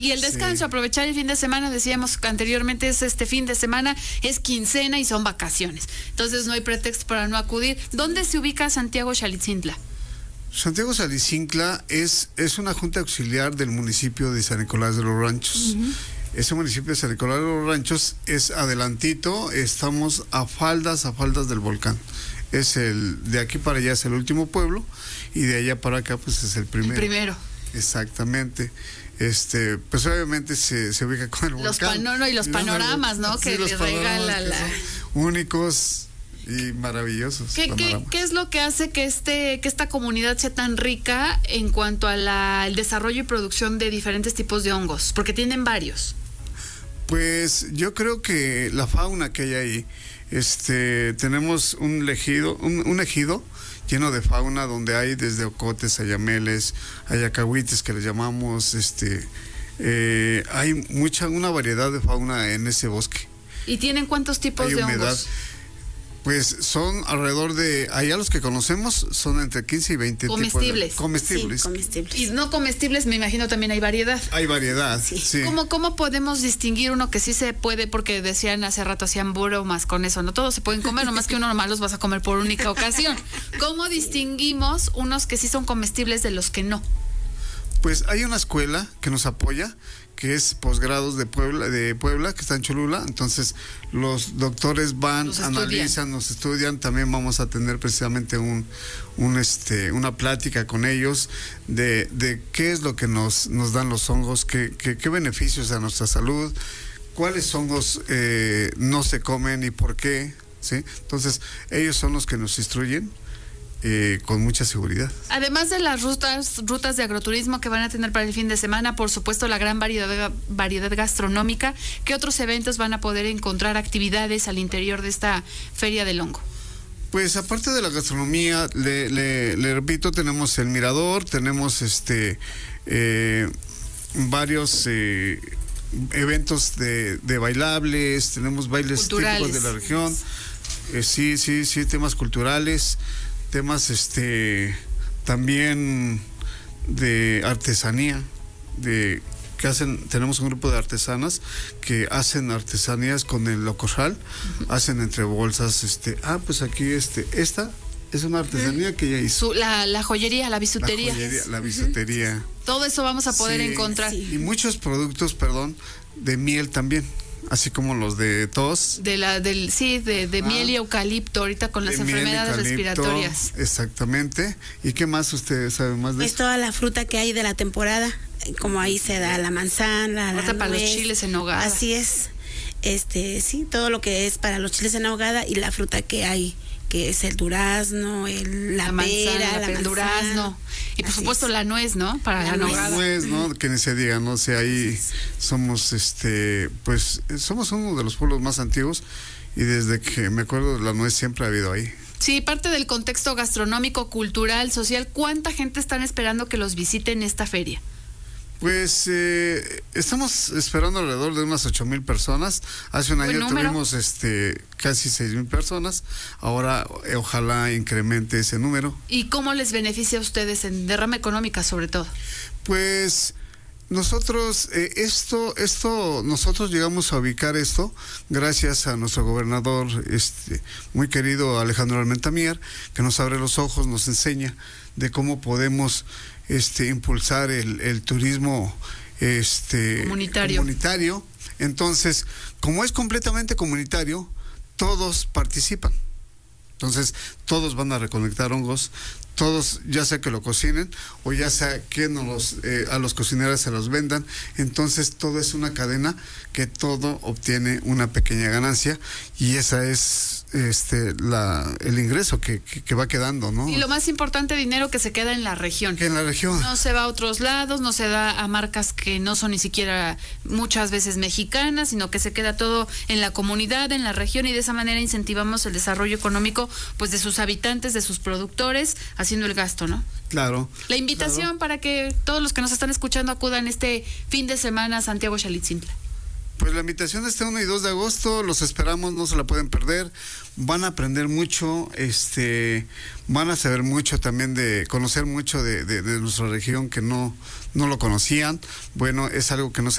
Y el descanso, aprovechar el fin de semana, decíamos que anteriormente es este fin de semana, es quincena y son vacaciones. Entonces no hay pretexto para no acudir. ¿Dónde se ubica Santiago Xalitzintla? Santiago Xalitzintla es una junta auxiliar del municipio de San Nicolás de los Ranchos. Ese municipio de San Nicolás de los Ranchos es adelantito, estamos a faldas del volcán. De aquí para allá es el último pueblo y de allá para acá pues es el primero. El primero. Exactamente. Pues obviamente se ubica con el volcán. Y los panoramas, ¿no? Sí, que les regala la... únicos y maravillosos. ¿Qué es lo que hace que esta comunidad sea tan rica en cuanto al desarrollo y producción de diferentes tipos de hongos? Porque tienen varios. Pues yo creo que la fauna que hay ahí, tenemos un ejido lleno de fauna donde hay desde ocotes, ayameles, ayacahuites que le llamamos, hay una variedad de fauna en ese bosque. ¿Y tienen cuántos tipos de hongos? Pues son alrededor de, allá los que conocemos son entre 15 y 20 comestibles. Tipos de comestibles. Sí, comestibles. Y no comestibles, me imagino también hay variedad. Hay variedad, sí. ¿Cómo podemos distinguir uno que sí se puede? Porque decían hace rato, hacían bromas con eso, no todos se pueden comer, nomás que uno nomás los vas a comer por única ocasión. ¿Cómo distinguimos unos que sí son comestibles de los que no? Pues hay una escuela que nos apoya, que es Posgrados de Puebla, que está en Cholula. Entonces los doctores van, analizan, nos estudian. También vamos a tener precisamente una plática con ellos de qué es lo que nos dan los hongos, qué beneficios a nuestra salud, cuáles hongos no se comen y por qué, ¿sí? Entonces ellos son los que nos instruyen. Con mucha seguridad. Además de las rutas de agroturismo que van a tener para el fin de semana, por supuesto la gran variedad gastronómica, ¿qué otros eventos van a poder encontrar, actividades al interior de esta Feria del Hongo? Pues aparte de la gastronomía, le repito, tenemos el mirador, tenemos varios eventos de bailables, tenemos bailes culturales. Típicos de la región, sí, temas culturales, temas también de artesanía, tenemos un grupo de artesanas que hacen artesanías con el locorral, hacen entre bolsas, pues aquí esta es una artesanía que ella hizo. La joyería, la bisutería. La bisutería. Todo eso vamos a poder encontrar. Sí. Y muchos productos, de miel también. Así como los de tos. De miel y eucalipto, ahorita con las enfermedades respiratorias. Exactamente. ¿Y qué más ustedes saben más de eso? Es toda la fruta que hay de la temporada, como ahí se da la manzana, la para nuez. Los chiles en nogada. Así es. Sí, todo lo que es para los chiles en nogada y la fruta que hay, que es el durazno, la pera, el durazno. Y por supuesto la nuez, ¿no? Para la nogada. La nuez, ¿no? Que ni se diga, no sé, ahí somos, pues, somos uno de los pueblos más antiguos y desde que me acuerdo la nuez siempre ha habido ahí. Sí, parte del contexto gastronómico, cultural, social, ¿cuánta gente están esperando que los visiten esta feria? Pues estamos esperando alrededor de unas 8,000 personas. Hace un año tuvimos casi 6,000 personas. Ahora ojalá incremente ese número. ¿Y cómo les beneficia a ustedes en derrama económica sobre todo? Pues nosotros nosotros llegamos a ubicar esto gracias a nuestro gobernador muy querido Alejandro Armenta Mier, que nos abre los ojos, nos enseña de cómo podemos impulsar el turismo comunitario. Entonces, como es completamente comunitario, todos participan. Entonces, todos van a recolectar hongos, todos, ya sea que lo cocinen o ya sea que a los cocineros se los vendan. Entonces, todo es una cadena que todo obtiene una pequeña ganancia y esa es el ingreso que va quedando, ¿no? Y lo más importante, dinero que se queda en la región. Que en la región. No se va a otros lados, no se da a marcas que no son ni siquiera muchas veces mexicanas, sino que se queda todo en la comunidad, en la región, y de esa manera incentivamos el desarrollo económico, pues, de sus habitantes, de sus productores, haciendo el gasto, ¿no? Claro. La invitación para que todos los que nos están escuchando acudan este fin de semana a Santiago Xalitzintla. Pues la invitación es 1 y 2 de agosto, los esperamos, no se la pueden perder, van a aprender mucho, van a saber mucho también conocer mucho de nuestra región que no lo conocían. Bueno, es algo que no se